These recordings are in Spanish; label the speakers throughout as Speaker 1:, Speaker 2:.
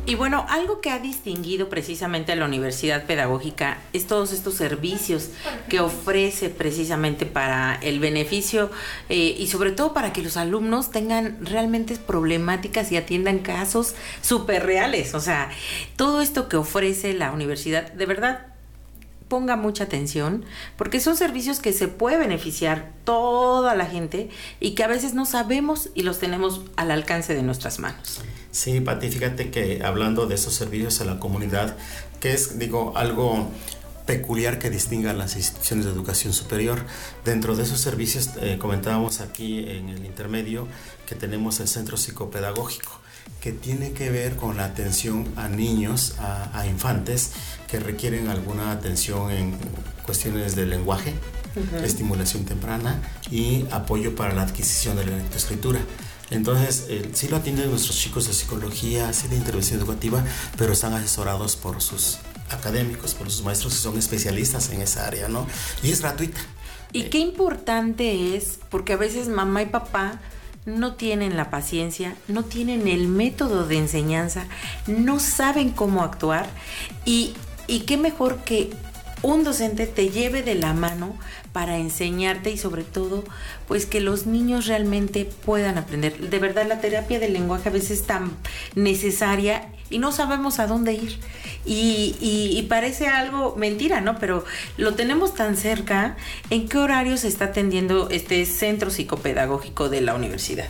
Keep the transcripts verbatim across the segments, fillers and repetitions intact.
Speaker 1: Y bueno, algo que ha distinguido precisamente a la Universidad Pedagógica es todos estos servicios que ofrece precisamente para el beneficio eh, y sobre todo para que los alumnos tengan realmente problemáticas y atiendan casos súper reales. O sea, todo esto que ofrece la universidad, de verdad, ponga mucha atención, porque son servicios que se puede beneficiar toda la gente y que a veces no sabemos y los tenemos al alcance de nuestras manos.
Speaker 2: Sí, Pati, fíjate que hablando de esos servicios a la comunidad, que es, digo, algo peculiar que distinga a las instituciones de educación superior. Dentro de esos servicios, eh, comentábamos aquí en el intermedio que tenemos el centro psicopedagógico, que tiene que ver con la atención a niños, a, a infantes que requieren alguna atención en cuestiones de lenguaje, uh-huh. estimulación temprana y apoyo para la adquisición de la lectoescritura. Entonces, eh, sí lo atienden nuestros chicos de psicología, sí de intervención educativa, pero están asesorados por sus académicos, por sus maestros que son especialistas en esa área, ¿no? Y es gratuita.
Speaker 1: Y eh, qué importante es, porque a veces mamá y papá no tienen la paciencia, no tienen el método de enseñanza, no saben cómo actuar y, y qué mejor que un docente te lleve de la mano para enseñarte y sobre todo pues que los niños realmente puedan aprender. De verdad la terapia del lenguaje a veces es tan necesaria y no sabemos a dónde ir y, y, y parece algo mentira, ¿no? Pero lo tenemos tan cerca. ¿En qué horario se está atendiendo este centro psicopedagógico de la universidad?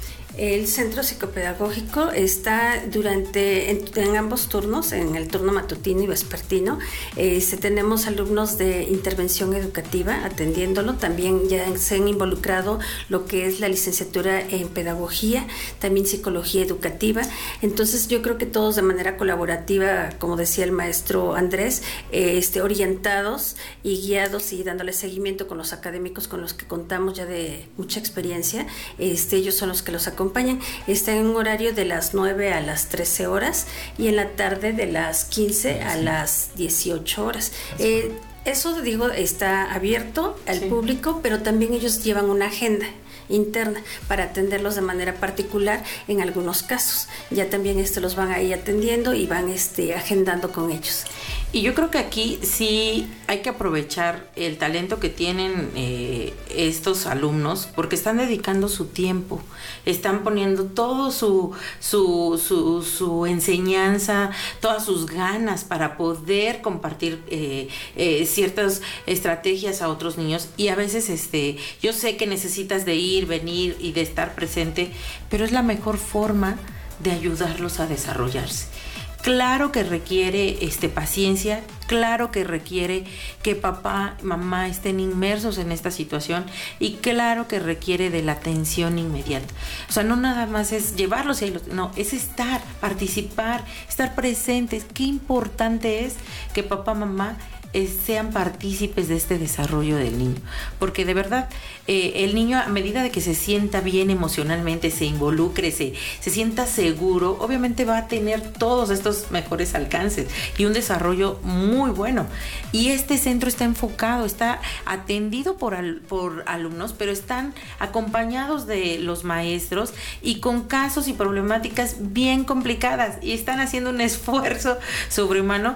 Speaker 3: El centro psicopedagógico está durante en, en ambos turnos, en el turno matutino y vespertino. Este, tenemos alumnos de intervención educativa atendiéndolo. También ya se han involucrado lo que es la licenciatura en pedagogía, también psicología educativa. Entonces yo creo que todos de manera colaborativa, como decía el maestro Andrés, eh, este, orientados y guiados y dándole seguimiento con los académicos con los que contamos ya de mucha experiencia. Este, ellos son los que los acompañan. Está en un horario de las nueve a las trece horas y en la tarde de las quince a las dieciocho horas. Eh, eso, digo, está abierto al sí. público, pero también ellos llevan una agenda interna para atenderlos de manera particular en algunos casos. Ya también este, los van ahí atendiendo y van este, agendando con ellos.
Speaker 1: Y yo creo que aquí sí hay que aprovechar el talento que tienen eh, estos alumnos, porque están dedicando su tiempo, están poniendo todo su, su, su, su enseñanza, todas sus ganas para poder compartir eh, eh, ciertas estrategias a otros niños. Y a veces este, yo sé que necesitas de ir, venir y de estar presente, pero es la mejor forma de ayudarlos a desarrollarse. Claro que requiere este, paciencia, claro que requiere que papá y mamá estén inmersos en esta situación y claro que requiere de la atención inmediata. O sea, no nada más es llevarlos y no, es estar, participar, estar presentes. Qué importante es que papá, mamá sean partícipes de este desarrollo del niño, porque de verdad eh, el niño a medida de que se sienta bien emocionalmente, se involucre, se, se sienta seguro, obviamente va a tener todos estos mejores alcances y un desarrollo muy bueno. Y este centro está enfocado, está atendido por, al, por alumnos, pero están acompañados de los maestros y con casos y problemáticas bien complicadas y están haciendo un esfuerzo sobrehumano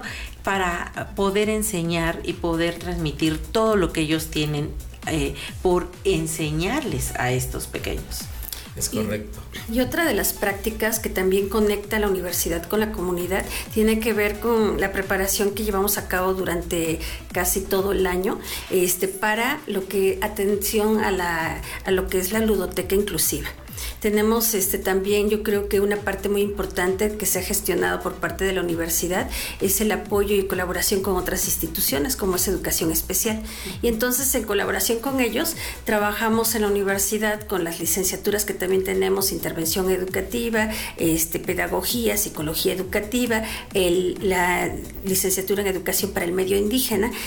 Speaker 1: para poder enseñar y poder transmitir todo lo que ellos tienen eh, por enseñarles a estos pequeños.
Speaker 2: Es correcto.
Speaker 3: Y, y otra de las prácticas que también conecta a la universidad con la comunidad tiene que ver con la preparación que llevamos a cabo durante casi todo el año este, para lo que atención a, la, a lo que es la ludoteca inclusiva. Tenemos este, también, yo creo que una parte muy importante que se ha gestionado por parte de la universidad es el apoyo y colaboración con otras instituciones como es educación especial. Y entonces en colaboración con ellos trabajamos en la universidad con las licenciaturas que también tenemos, intervención educativa, este, pedagogía, psicología educativa, el, la licenciatura en educación para el medio indígena